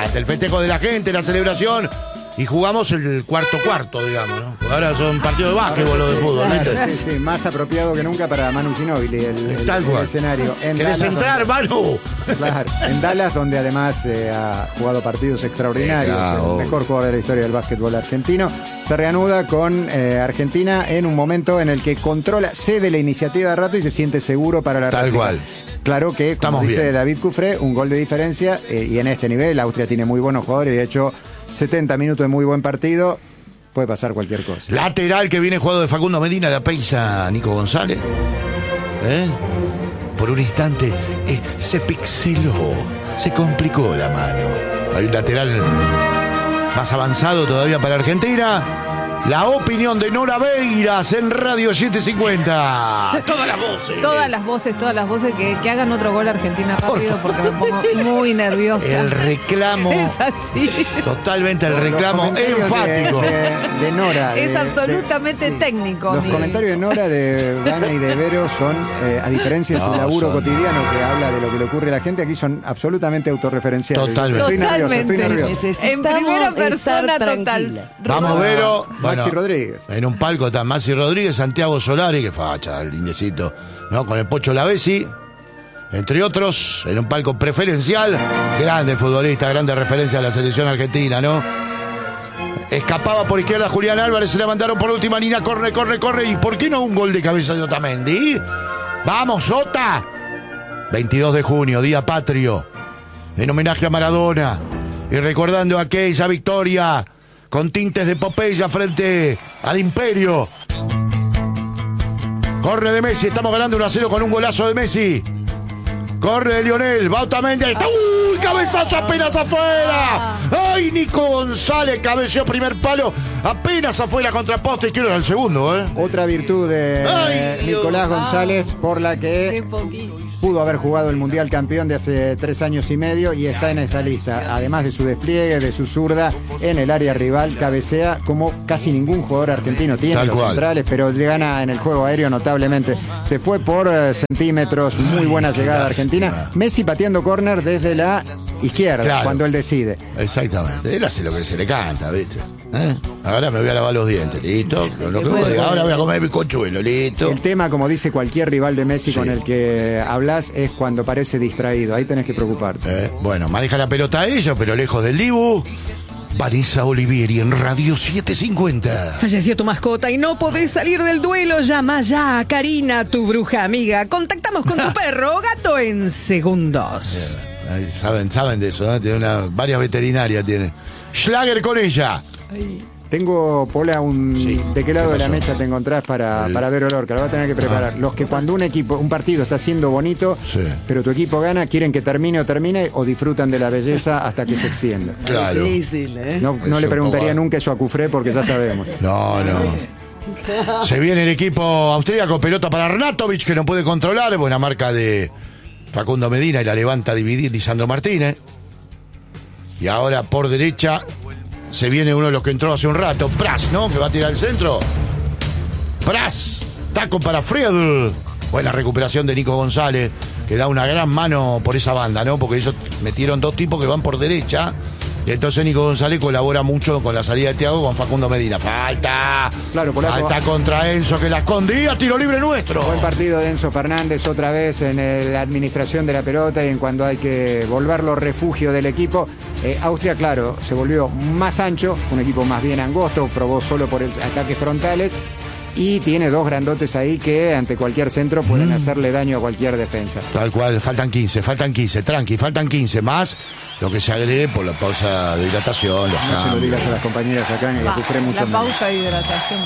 aparte, el festejo de la gente, la celebración. Y jugamos el cuarto, digamos, ¿no? Porque ahora son partidos de básquetbol o de fútbol, Claro, ¿viste? sí, más apropiado que nunca para Manu Ginóbili, el escenario. ¿Querés entrar, Manu? Claro, en Dallas, donde además ha jugado partidos extraordinarios, claro. El mejor jugador de la historia del básquetbol argentino, se reanuda con Argentina en un momento en el que controla, cede la iniciativa de rato y se siente seguro para la Tal réplica. cual. Claro que, como Estamos dice bien. David Cufré, un gol de diferencia, y en este nivel Austria tiene muy buenos jugadores, y de hecho 70 minutos de muy buen partido, puede pasar cualquier cosa. Lateral que viene jugado de Facundo Medina, la pisa Nico González. Por un instante se pixeló, se complicó la mano. Hay un lateral más avanzado todavía para Argentina. La opinión de Nora Beiras en Radio 750. Todas las voces. Todas las voces que hagan otro gol a Argentina rápido porque me pongo muy nerviosa. El reclamo. Es así. Totalmente el reclamo Los comentarios enfático. de Nora. Es absolutamente técnico. Los mi- comentarios de Nora, de Vane y de Vero son, a diferencia de su laburo cotidiano que habla de lo que le ocurre a la gente, aquí son absolutamente autorreferenciales. Totalmente. Estoy nervioso. En primera persona total. tranquila. Vamos, Vero. Maxi Rodríguez. En un palco está Maxi Rodríguez, Santiago Solari, que facha, el indiecito, ¿no? Con el Pocho Lavesi, entre otros, en un palco preferencial. Grande futbolista, grande referencia a la selección argentina, ¿no? Escapaba por izquierda Julián Álvarez, se la mandaron por última línea, corre. ¿Y por qué no un gol de cabeza de Otamendi? ¡Vamos, Ota! 22 de junio, Día Patrio, en homenaje a Maradona, y recordando aquella victoria con tintes de Popeye frente al Imperio. Corre de Messi, estamos ganando 1-0 con un golazo de Messi. Corre de Lionel, va Otamendi, ahí está. ¡Uy! Cabezazo apenas afuera. ¡Ay! Nico González cabeceó primer palo, apenas afuera contra poste izquierdo, era el segundo, ¿eh? Otra virtud de Ay, Nicolás González, por la Qué que poquito. pudo haber jugado el Mundial Campeón de hace 3 años y medio y está en esta lista. Además de su despliegue, de su zurda en el área rival, cabecea como casi ningún jugador argentino. Tiene Tal los cual. centrales, pero le gana en el juego aéreo notablemente. Se fue por centímetros, muy buena llegada de Argentina. Messi pateando córner desde la izquierda, Claro. cuando él decide. Exactamente, él hace lo que se le canta, ¿viste? Ahora me voy a lavar los dientes, listo. Lo que voy, ahora voy a comer mi conchuelo, listo. El tema, como dice cualquier rival de Messi Sí. con el que hablas, es cuando parece distraído. Ahí tenés que preocuparte. Bueno, maneja la pelota ellos, pero lejos del Dibu. Vanessa Olivieri en Radio 750. Falleció tu mascota y no podés salir del duelo. Llama ya a Karina, tu bruja amiga. Contactamos con tu perro o gato en segundos. Ahí saben de eso, ¿eh? Tiene varias veterinarias tiene. Schlager con ella. Tengo, Pola, Sí. ¿de qué lado ¿Qué de la pasó? mecha te encontrás para ver olor? Que lo vas a tener que preparar. Los que cuando un partido está siendo bonito, Sí. pero tu equipo gana, quieren que termine o disfrutan de la belleza hasta que se extienda. Claro. Difícil, ¿eh? No Eso le preguntaría poco. nunca eso a Cufré porque ya sabemos. No. Se viene el equipo austríaco, pelota para Arnautovic, que no puede controlar. Buena marca de Facundo Medina y la levanta a dividir Lisandro Martínez. Y ahora por derecha se viene uno de los que entró hace un rato, Pras, ¿no? Que va a tirar el centro. Pras, taco para Friedl. Buena recuperación de Nico González, que da una gran mano por esa banda, ¿no? Porque ellos metieron dos tipos que van por derecha. Y entonces Nico González colabora mucho con la salida de Thiago con Facundo Medina. Falta. Claro, Polaco. Falta contra Enzo, que la escondía. Tiro libre nuestro. Buen partido de Enzo Fernández otra vez en la administración de la pelota y en cuando hay que volverlo refugio del equipo. Austria, claro, se volvió más ancho, un equipo más bien angosto, probó solo por el ataques frontales y tiene dos grandotes ahí que ante cualquier centro pueden hacerle daño a cualquier defensa. Tal cual, faltan 15, tranqui, faltan 15 más. Lo que se agregue por la pausa de hidratación, los No se lo cambios. digas a las compañeras acá ni a Cufré mucho La menos. pausa de hidratación.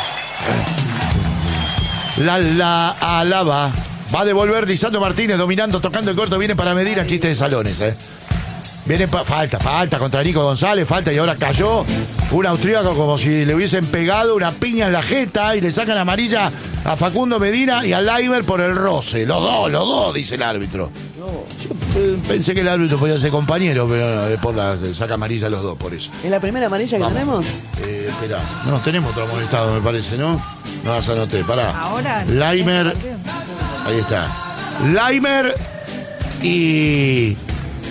La alaba. Va a devolver Lisandro Martínez dominando, tocando el corto. Viene para medir a chiste de salones, Viene falta contra Nico González, falta y ahora cayó un austríaco como si le hubiesen pegado una piña en la jeta y le sacan amarilla a Facundo Medina y a Leiber por el roce. Los dos, dice el árbitro. Yo pensé que el árbitro podía ser compañero, pero no, después saca amarilla a los dos por eso. ¿Es la primera amarilla que Vamos. tenemos? Espera, no, tenemos otro amonestado, me parece, ¿no? No las anoté, pará. Ahora. Leimer, ahí está. Leimer y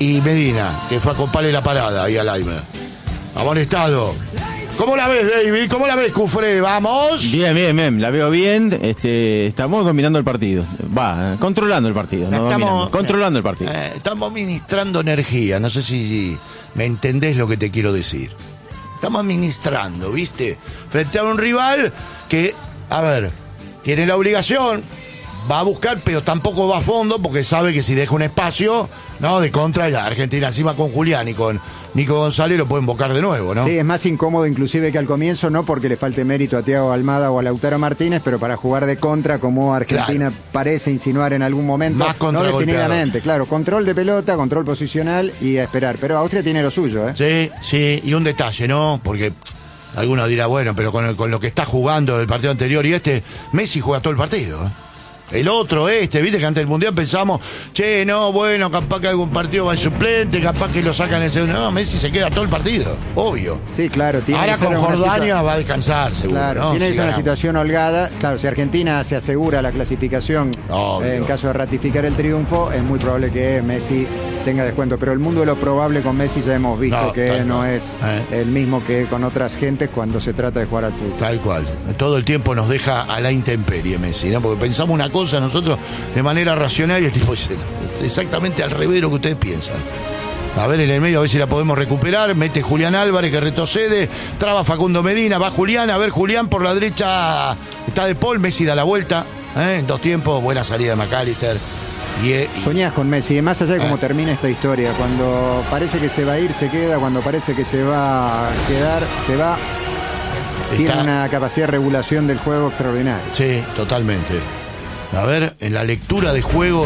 y Medina, que fue a coparle la parada ahí al Aime. Amonestado. ¿Cómo la ves, David? ¿Cómo la ves, Cufré? ¿Vamos? Bien, la veo bien. Estamos dominando el partido. Controlando el partido. Controlando el partido. Estamos ministrando energía. No sé si me entendés lo que te quiero decir. Estamos administrando, ¿viste? Frente a un rival que, a ver, tiene la obligación, va a buscar, pero tampoco va a fondo, porque sabe que si deja un espacio, ¿no? De contra, la Argentina encima con Julián y con Nico González lo puede invocar de nuevo, ¿no? Sí, es más incómodo inclusive que al comienzo, no porque le falte mérito a Thiago Almada o a Lautaro Martínez, pero para jugar de contra, como Argentina parece insinuar en algún momento, más no definidamente, claro, control de pelota, control posicional y a esperar, pero Austria tiene lo suyo, ¿eh? Sí, y un detalle, ¿no? Porque algunos dirán, bueno, pero con lo que está jugando del partido anterior y Messi juega todo el partido, ¿eh? El otro, viste que antes del Mundial pensamos, capaz que algún partido va en suplente, capaz que lo sacan en el segundo. No, Messi se queda todo el partido, obvio. Sí, claro. Ahora con Jordania va a descansar, seguro. Claro, ¿no? tiene que ser una situación holgada. Claro, si Argentina se asegura la clasificación en caso de ratificar el triunfo, es muy probable que Messi tenga descuento. Pero el mundo de lo probable con Messi ya hemos visto que no es el mismo que con otras gentes cuando se trata de jugar al fútbol. Tal cual. Todo el tiempo nos deja a la intemperie Messi, ¿no? Porque pensamos una cosa nosotros de manera racional y el tipo dice exactamente al revés de lo que ustedes piensan. A ver en el medio, a ver si la podemos recuperar. Mete Julián Álvarez que retrocede, traba Facundo Medina, va Julián, a ver Julián por la derecha está De Paul, Messi da la vuelta, en 2 tiempos, buena salida de McAllister. Soñás con Messi, más allá de cómo termina esta historia, cuando parece que se va a ir, se queda, cuando parece que se va a quedar, se va. Tiene una capacidad de regulación del juego extraordinaria. Sí, totalmente. A ver, en la lectura de juego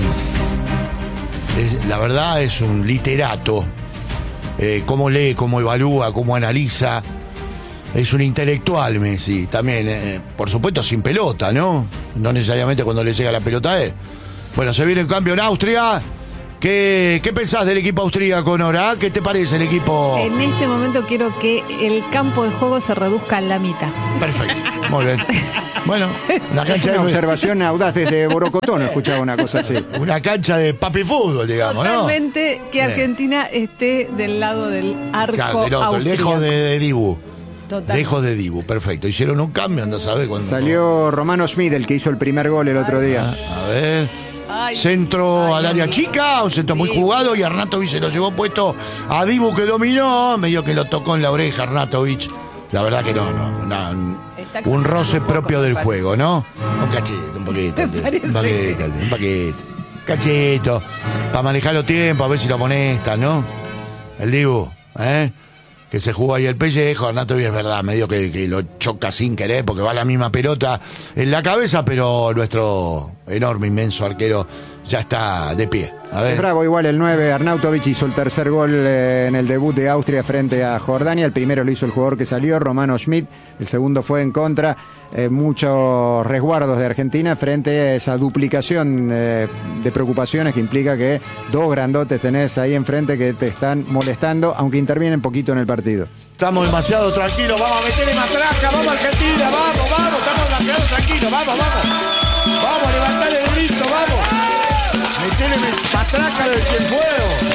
la verdad es un literato. Cómo lee, cómo evalúa, cómo analiza. Es un intelectual Messi. También, por supuesto, sin pelota, ¿no? No necesariamente cuando le llega la pelota a él. Bueno, se viene en cambio en Austria. ¿Qué pensás del equipo austríaco, Nora? ¿Qué te parece el equipo? En este momento quiero que el campo de juego se reduzca a la mitad. Perfecto, muy bien. Bueno, la cancha una observación audaz desde Borocotón, escuchaba una cosa así. Una cancha de papi fútbol, digamos, totalmente, ¿no? Que Argentina esté del lado del arco austríaco. Lejos de Dibu. Total. Lejos de Dibu, perfecto. Hicieron un cambio, anda a saber cuándo. Salió Romano Schmid, el que hizo el primer gol el otro día. A ver. Centro al área chica, un centro muy jugado y Arnautovic se lo llevó puesto a Dibu que dominó, medio que lo tocó en la oreja Arnautovic. La verdad que un roce propio del juego, ¿no? Un cachito, un poquito. Un paquete. Cachito. Para manejar los tiempos, a ver si lo amonestan, ¿no? El Dibu, que se jugó ahí el pellejo. Arnautovic es verdad, medio que lo choca sin querer porque va la misma pelota en la cabeza, pero nuestro enorme, inmenso arquero ya está de pie. A ver. Es bravo igual el 9, Arnautovic hizo el tercer gol en el debut de Austria frente a Jordania. El primero lo hizo el jugador que salió, Romano Schmid. El segundo fue en contra. Muchos resguardos de Argentina frente a esa duplicación de preocupaciones que implica que 2 grandotes tenés ahí enfrente que te están molestando, aunque intervienen poquito en el partido. Estamos demasiado tranquilos, vamos a meterle matraca, vamos Argentina, vamos, estamos demasiado tranquilos, vamos. Vamos a levantar el grito, vamos. Meterle matraca del Cienfuegos.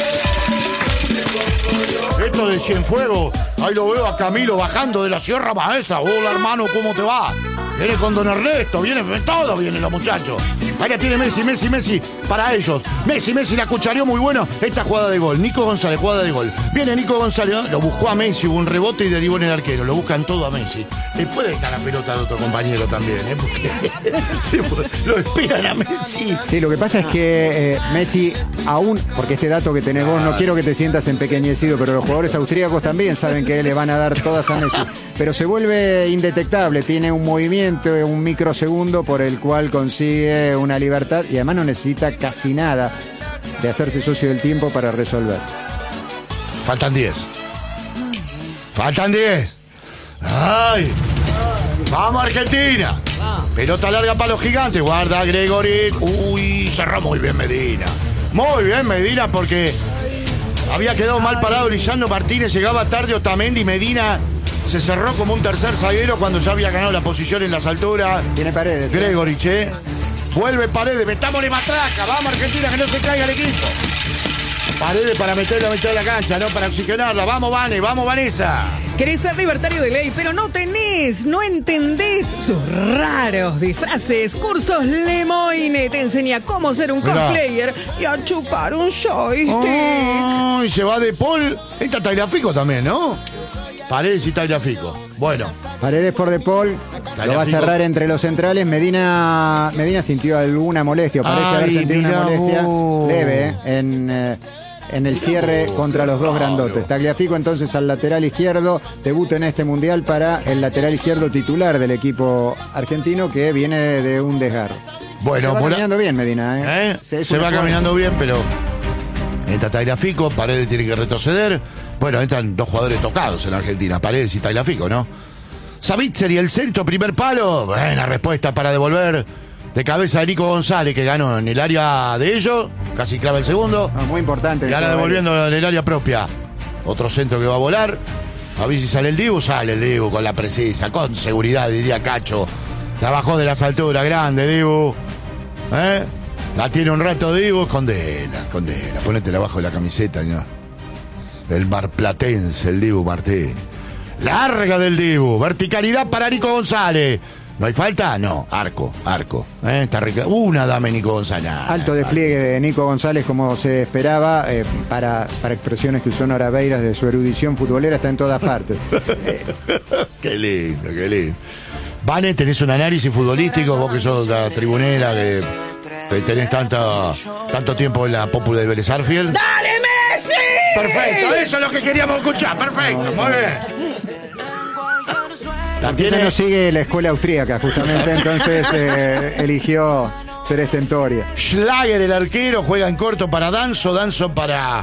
Esto de Cienfuegos, ahí lo veo a Camilo bajando de la Sierra Maestra. Hola hermano, ¿cómo te va? Viene con don Ernesto, todos vienen los muchachos. Ahí la tiene Messi para ellos. Messi la cuchareó muy bueno. Esta jugada de gol. Nico González, jugada de gol. Viene Nico González, lo buscó a Messi, hubo un rebote y derivó en el arquero. Lo buscan todo a Messi. Después deja la pelota de otro compañero también, porque lo esperan a Messi. Sí, lo que pasa es que Messi, aún, porque este dato que tenés vos, no quiero que te sientas empequeñecido, pero los jugadores austríacos también saben que le van a dar todas a Messi. Pero se vuelve indetectable, tiene un movimiento, un microsegundo por el cual consigue una libertad y además no necesita casi nada de hacerse socio del tiempo para resolver. Faltan 10. ¡Ay! ¡Vamos Argentina! Pelota larga para los gigantes, guarda Gregory. Uy, cerró muy bien Medina. Muy bien Medina porque había quedado mal parado Lisandro Martínez, llegaba tarde Otamendi, Medina se cerró como un tercer zaguero cuando ya había ganado la posición en las alturas. Tiene Paredes. Gregory, Vuelve Paredes, metámosle matraca, vamos Argentina, que no se caiga el equipo. Paredes para meterla a mitad de la cancha, ¿no? Para oxigenarla. Vamos, Vane, vamos, Vanessa. Querés ser libertario de ley, pero no entendés sus raros disfraces. Cursos Lemoine te enseña cómo ser un cosplayer y a chupar un joystick. Y se va de Paul. Esta Tagliafico también, ¿no? Paredes y Tagliafico. Bueno. Paredes por De Paul. Lo va a cerrar entre los centrales. Medina sintió alguna molestia. Parece haber sentido una molestia leve en el cierre contra los dos grandotes. Tagliafico entonces al lateral izquierdo. Debuta en este mundial para el lateral izquierdo titular del equipo argentino que viene de un desgarro. Bueno, se va caminando bien Medina. Se va caminando bien, pero entra Tagliafico, Paredes tiene que retroceder. Bueno, entran dos jugadores tocados en Argentina, Paredes y Tagliafico, ¿no? Savitzer y el centro, primer palo. Buena respuesta para devolver de cabeza de Nico González, que ganó en el área de ellos, casi clava el segundo. Muy importante. Y ahora devolviendo en el área propia. Otro centro que va a volar. A ver si sale el Dibu con la precisa, con seguridad, diría Cacho. La bajó de las alturas, grande Dibu. La tiene un rato Dibu, escondela. Ponétela abajo de la camiseta, ¿no? El marplatense, el Dibu Martín. Larga del Dibu. Verticalidad para Nico González. ¿No hay falta? No. Arco. Está rica. Una dame Nico González. Alto despliegue de Nico González como se esperaba. Para expresiones que usó Nora Beiras de su erudición futbolera, está en todas partes. Qué lindo. Vane, tenés un análisis futbolístico, vos que sos la tribunera, que tenés tanto tiempo en la Pópula de Vélez Arfield. ¡Dale, Messi! Perfecto, eso es lo que queríamos escuchar. Perfecto, muy bien. Argentina no sigue la escuela austríaca, justamente, entonces eligió ser estentoria. Schlager, el arquero, juega en corto para Danzo para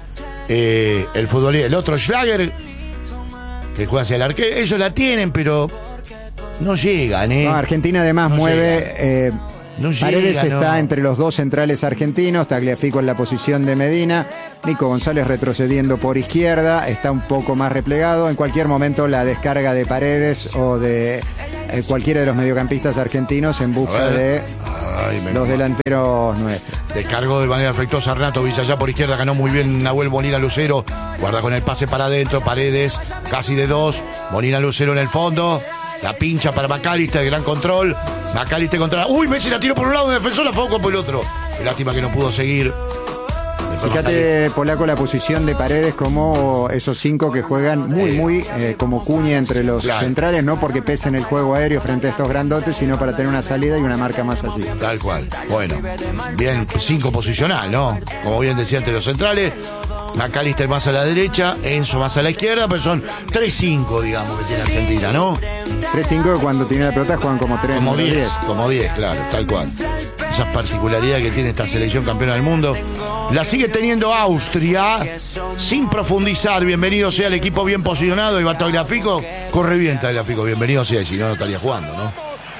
el futbolista. El otro Schlager, que juega hacia el arquero. Ellos la tienen, pero no llegan, No, Argentina además mueve. Paredes está entre los dos centrales argentinos, Tagliafico en la posición de Medina, Nico González retrocediendo por izquierda, está un poco más replegado. En cualquier momento la descarga de Paredes o de cualquiera de los mediocampistas argentinos en busca de los delanteros nuestros. Descargó de manera afectuosa Renato Villallá por izquierda, ganó muy bien Nahuel Molina Lucero, guarda con el pase para adentro, Paredes casi de dos, Molina Lucero en el fondo. La pincha para McAllister, gran control. McAllister contra... ¡Uy! Messi la tiró por un lado, el defensor la fue por el otro. Qué lástima que no pudo seguir. Fíjate, Polaco, la posición de Paredes como esos cinco que juegan muy como cuña entre los centrales, no porque pesen el juego aéreo frente a estos grandotes, sino para tener una salida y una marca más allí. Tal cual. Bueno, bien, 5 posicional, ¿no? Como bien decía, entre los centrales. McAllister más a la derecha, Enzo más a la izquierda, pero son 3-5, digamos, que tiene Argentina, ¿no? 3-5 cuando tiene la pelota juegan como 3. Como 10, claro, tal cual. Esas particularidades que tiene esta selección campeona del mundo. La sigue teniendo Austria, sin profundizar. Bienvenido sea el equipo bien posicionado. Y va Tagliafico, corre bien Tagliafico, bienvenido sea, si no estaría jugando, ¿no?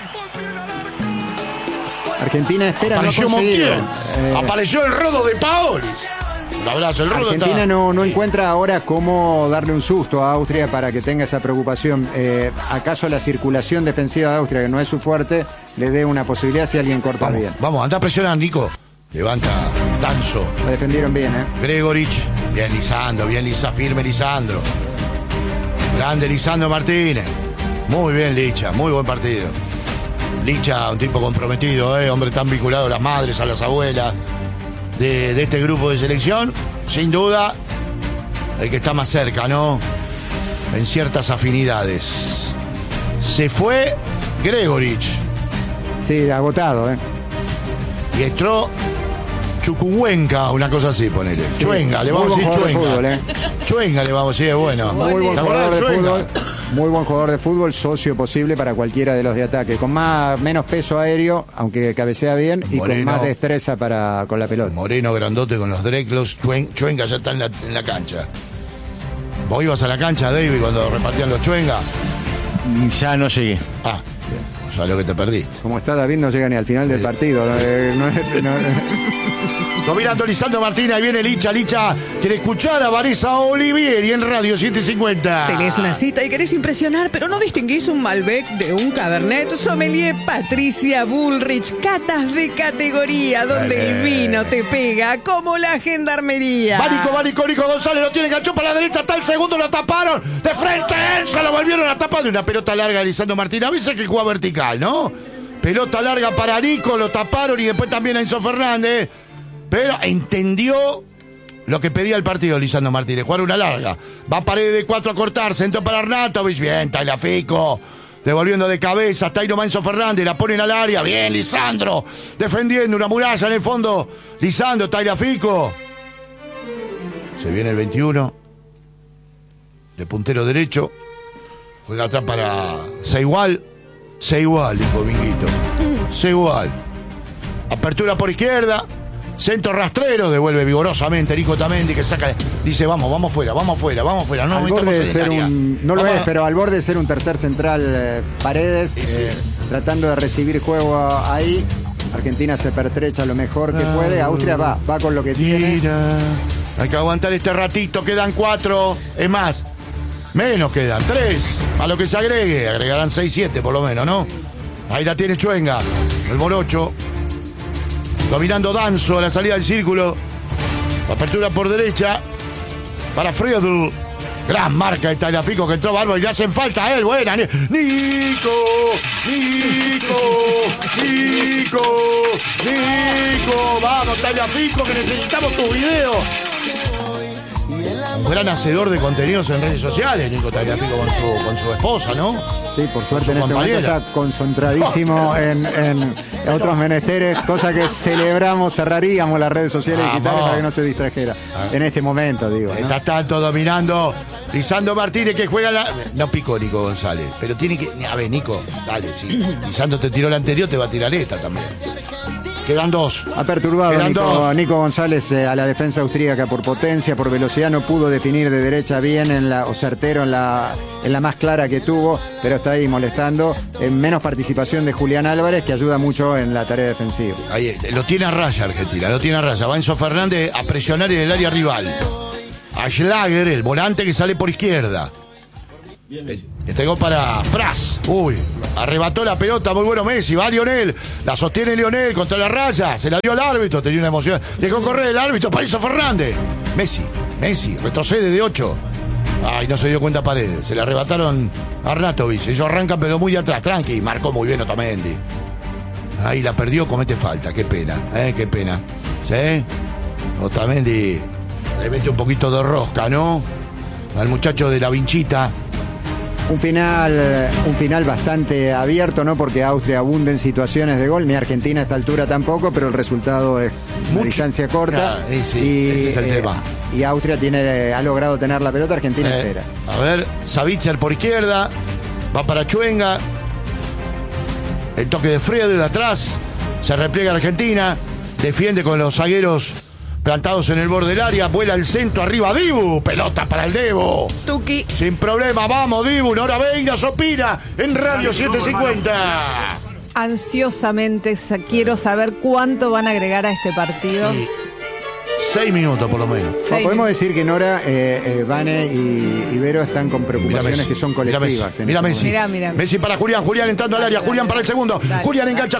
Argentina espera ¿Apareció no conseguir. Apareció el rodo de Paolis. Un abrazo, el rodo. Argentina no encuentra ahora cómo darle un susto a Austria para que tenga esa preocupación. ¿Acaso la circulación defensiva de Austria, que no es su fuerte, le dé una posibilidad si alguien corta bien? Vamos, anda a presionar, Nico. Levanta Danzo. La defendieron bien, Gregorich. Bien Lisandro, firme Lisandro. Grande Lisandro Martínez. Muy bien Licha, muy buen partido. Licha, un tipo comprometido, hombre tan vinculado a las madres, a las abuelas de este grupo de selección. Sin duda, el que está más cerca, ¿no? En ciertas afinidades. Se fue Gregorich. Sí, agotado, Y entró Chucuhuenca, una cosa así, ponele. Sí, Chuenga, le vamos a decir Chuenga. Fútbol, Chuenga le vamos a decir, es bueno. Muy buen jugador de fútbol. Muy buen jugador de fútbol, socio posible para cualquiera de los de ataque. Con menos peso aéreo, aunque cabecea bien, y con más destreza con la pelota. Moreno, grandote con los dreclos. Chuenga ya está en la cancha. ¿Vos ibas a la cancha, David, cuando repartían los Chuenga? Ya no llegué. Bien. sabes lo que te perdiste. Como está David, no llega ni al final del partido. Dominando Lisandro Martínez, ahí viene Licha. Licha quiere escuchar a Vanessa Olivieri en Radio 750. Tenés una cita y querés impresionar, pero no distinguís un Malbec de un Cabernet. Sommelier Patricia Bullrich, catas de categoría, donde el vino te pega como la gendarmería. Va Nico González, lo tiene, ganchó para la derecha, está el segundo, lo taparon, de frente, se lo volvieron a tapar de una pelota larga de Lisandro Martínez. A veces que juega vertical, ¿no? Pelota larga para Nico, lo taparon y después también a Enzo Fernández. Pero entendió lo que pedía el partido Lisandro Martínez, jugar una larga. Va Paredes de 4 a cortar, centro para Arnautovic, bien, Tagliafico, devolviendo de cabeza, está ahí nomás Enzo Fernández, la ponen al área, bien, Lisandro, defendiendo una muralla en el fondo, Lisandro, Tagliafico. Se viene el 21, de puntero derecho, juega atrás para Seigual, dijo Vinguito, Seigual. Apertura por izquierda. Centro rastrero, devuelve vigorosamente Nico Tamendi, que saca, dice vamos fuera. No, al borde de ser no lo es, pero al borde de ser un tercer central, Paredes, sí. Tratando de recibir juego ahí. Argentina se pertrecha lo mejor que puede. Austria va con lo que tiene. Hay que aguantar este ratito, quedan 4, es más, menos quedan 3, a lo que se agregarán 6-7 por lo menos, ¿no? Ahí la tiene Chuenga, el morocho. Dominando Danzo a la salida del círculo. Apertura por derecha. Para Friedl. Gran marca de Tagliafico que entró bárbaro y le hacen falta a él. Buena. Nico. Vamos, Tagliafico, que necesitamos tu video. Un gran hacedor de contenidos en redes sociales, Nico Tagliafico con su esposa, ¿no? Sí, por suerte en este momento está concentradísimo en otros menesteres, cosa que celebramos, cerraríamos las redes sociales digitales para que no se distrajera. En este momento, digo, ¿no? Está tanto dominando Lisandro Martínez, que juega No picó Nico González, pero tiene que... A ver, Nico, dale, sí. Lisandro te tiró la anterior, te va a tirar esta también. Quedan 2. Ha perturbado Nico González a la defensa austríaca por potencia, por velocidad. No pudo definir de derecha bien o certero en la más clara que tuvo, pero está ahí molestando. Menos participación de Julián Álvarez, que ayuda mucho en la tarea defensiva. Ahí lo tiene a raya Argentina, lo tiene a raya. Va Enzo Fernández a presionar en el área rival. A Schlager, el volante que sale por izquierda. Entregó para Pras. Arrebató la pelota, muy bueno Messi. Va Lionel, la sostiene Lionel contra la raya. Se la dio al árbitro, tenía una emoción. Dejó correr el árbitro para Enzo Fernández. Messi, retrocede de 8. Ay, no se dio cuenta Paredes. Se le arrebataron a Arnautovic. Ellos arrancan pero muy atrás, tranqui. Marcó muy bien Otamendi. Ahí la perdió, comete falta. Qué pena, qué pena. ¿Sí? Otamendi le mete un poquito de rosca, ¿no? Al muchacho de la Vinchita. Un final bastante abierto, ¿no? Porque Austria abunda en situaciones de gol, ni Argentina a esta altura tampoco, pero el resultado es una distancia corta. Ese es el tema. Y Austria ha logrado tener la pelota, Argentina espera. A ver, Savitzer por izquierda, va para Chuenga. El toque de Friedl de atrás, se repliega Argentina, defiende con los zagueros plantados en el borde del área, vuela al centro, arriba Dibu, pelota para el Dibu. Tuki. Sin problema, vamos Dibu, Nora Veina, Sopina, en Radio 750. Ansiosamente quiero saber cuánto van a agregar a este partido. Sí. 6 minutos por lo menos. Podemos decir que Nora, Vane y Vero están con preocupaciones que son colectivas. Mira Messi. Mira. Messi para Julián entrando al área. Julián para el segundo. Dale. Julián engancha.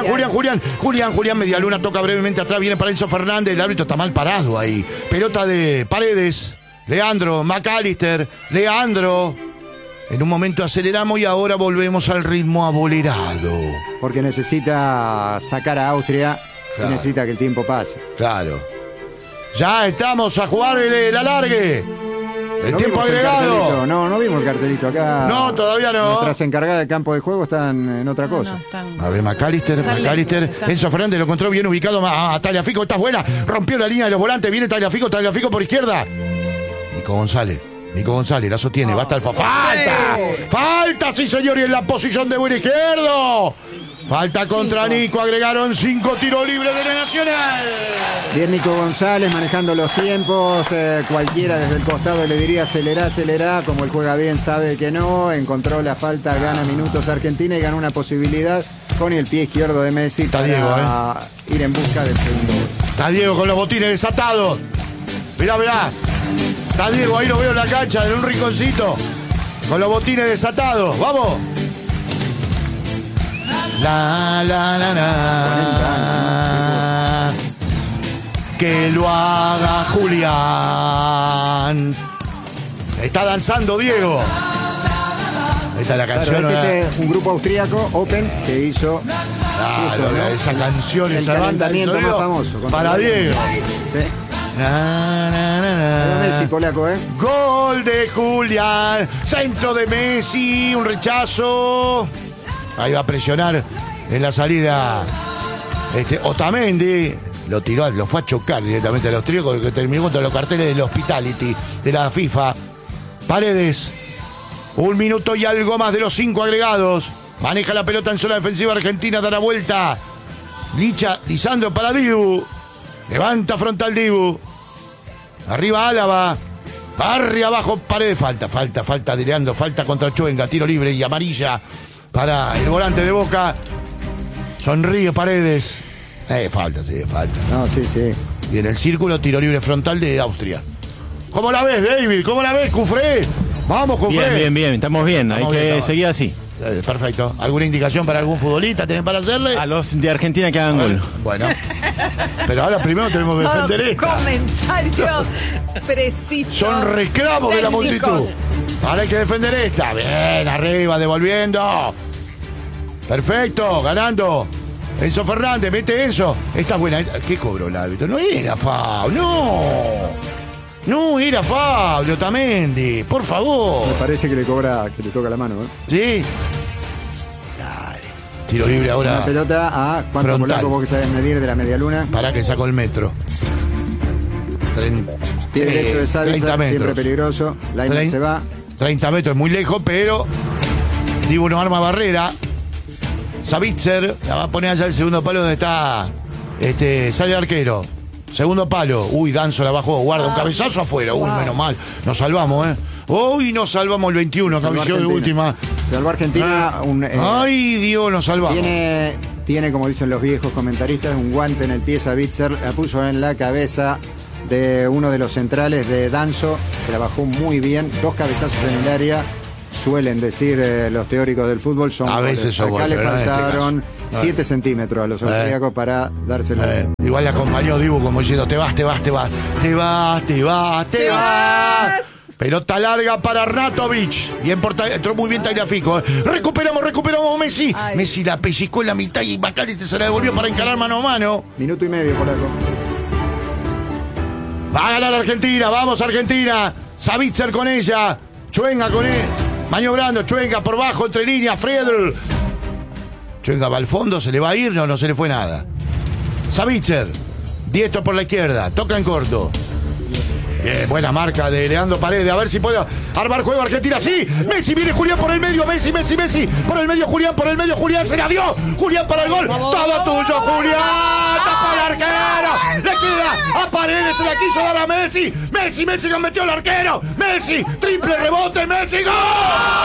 Julián Medialuna toca brevemente atrás. Viene para Enzo Fernández. El árbitro está mal parado ahí. Pelota de Paredes. Leandro, McAllister. Leandro. En un momento aceleramos y ahora volvemos al ritmo abolerado. Porque necesita sacar a Austria. Claro. Y necesita que el tiempo pase. Claro. Ya estamos a jugar el alargue. El tiempo agregado. No vimos el cartelito acá. No, todavía no. Nuestras encargadas de campo de juego están en otra cosa. A ver, McAllister. Enzo Fernández lo encontró bien ubicado a Tagliafico. Está buena. Rompió la línea de los volantes. Viene Tagliafico por izquierda. Nico González la sostiene. Va hasta el ¡Falta! ¡Falta, sí señor! Y en la posición de buen izquierdo. Falta contra Nico, agregaron 5 tiros libres de la Nacional. Bien Nico González manejando los tiempos, cualquiera desde el costado le diría acelerá, como él juega bien sabe que no, encontró la falta, gana minutos Argentina y gana una posibilidad con el pie izquierdo de Messi Está para Diego, ir en busca del segundo gol. Está Diego con los botines desatados. Mirá. Está Diego, ahí lo veo en la cancha, en un rinconcito, con los botines desatados. ¡Vamos! La. Que lo haga Julián. Está danzando Diego. Esta es la canción. Claro, este es un grupo austríaco, Open, que hizo claro, ¿no? Esa canción, el esa banda calentamiento más famoso. Para Diego. Sí. Messi, polaco, Gol de Julián. Centro de Messi. Un rechazo. Ahí va a presionar en la salida Otamendi. Lo tiró, lo fue a chocar directamente al austríaco, que terminó contra los carteles del Hospitality de la FIFA. Paredes. 1 minuto y algo más de los 5 agregados. Maneja la pelota en zona defensiva argentina, da la vuelta. Licha, Lisandro para Dibu. Levanta frontal Dibu. Arriba Álava. Barre abajo Paredes. Falta de Leandro. Falta contra Chuenga. Tiro libre y amarilla para el volante de Boca. Sonríe Paredes. Falta. No, sí. Y en el círculo, tiro libre frontal de Austria. ¿Cómo la ves, David? ¿Cómo la ves, Cufré? Vamos, Cufré. Bien, estamos bien. Hay que seguir así. Perfecto. ¿Alguna indicación para algún futbolista tienen para hacerle? A los de Argentina que hagan gol. Bueno. Pero ahora primero tenemos que defender esta. Comentario preciso. Son reclamos de la multitud. Ahora hay que defender esta. Bien, arriba, devolviendo. Perfecto, ganando. Enzo Fernández, mete Enzo. Esta es buena. ¿Qué cobró el árbitro? No era foul, no era foul, Otamendi. Por favor. Me parece que le toca la mano, ¿Sí? Dale. Tiro libre ahora. Una pelota a cuánto polaco vos que sabés medir de la media luna. Para que saco el metro. Tiene derecho de salsa, siempre peligroso. Lainez se va. 30 metros, es muy lejos, pero Dibu no arma barrera. Savitzer la va a poner allá el segundo palo donde está sale el arquero. Segundo palo. Uy, Danzo la bajó. Guarda, un cabezazo afuera. Uy, menos mal. Nos salvamos, Uy, nos salvamos el 21. Cabezazo de última. Salvó Argentina. Ay, Dios, nos salvamos. Tiene, como dicen los viejos comentaristas, un guante en el pie. Savitzer la puso en la cabeza de uno de los centrales de Danzo, que la bajó muy bien. 2 cabezazos en el área. Suelen decir los teóricos del fútbol, son a veces son acá le faltaron 7 centímetros a los austríacos para dárselo. Igual le acompañó Dibu como diciendo, te vas. Pelota larga para Ratovic. Bien entró muy bien Tagliafico. Recuperamos Messi. Ay. Messi la pellizcó en la mitad y Bacalete se la devolvió para encarar mano a mano. Minuto y medio, polaco. Va a ganar Argentina, vamos Argentina. Savitzer con ella. Chuenga con él. Maniobrando, Chuenga por bajo, entre líneas, Friedl. Chuenga va al fondo, ¿se le va a ir? No se le fue nada. Savitzer, diestro por la izquierda, toca en corto. Bien, buena marca de Leandro Paredes, a ver si puede armar juego Argentina, sí. Messi, viene Julián por el medio, Messi. Por el medio, Julián, se la dio. Julián para el gol, todo tuyo, Julián. Tapó el arquero, le queda a Paredes, se la quiso dar a Messi. Messi, que metió el arquero. Messi, triple rebote, Messi, gol.